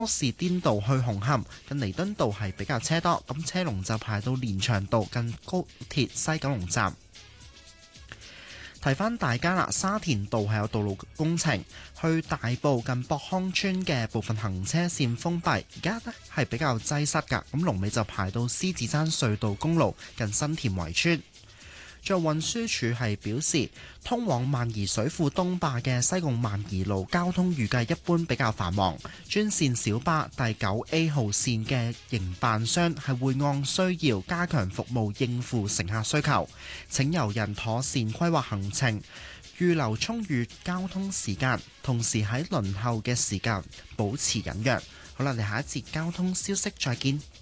柯士甸道去紅磡近彌敦道係比較車多，咁車龍就排到連翔道近高鐵西九龍站。提翻大家啦，沙田道係有道路工程，去大埔近博康村嘅部分行車線封閉，而家呢係比較擠塞㗎，咁龍尾就排到獅子山隧道公路近新田圍村。最後運輸署係表示，通往萬宜水庫東壩嘅西貢萬宜路交通預計一般比較繁忙，專線小巴第9A 號線嘅營辦商係會按需要加強服務應付乘客需求，請遊人妥善規劃行程，預留充裕交通時間，同時喺輪候嘅時間保持忍讓。好啦，你下一節交通消息再見。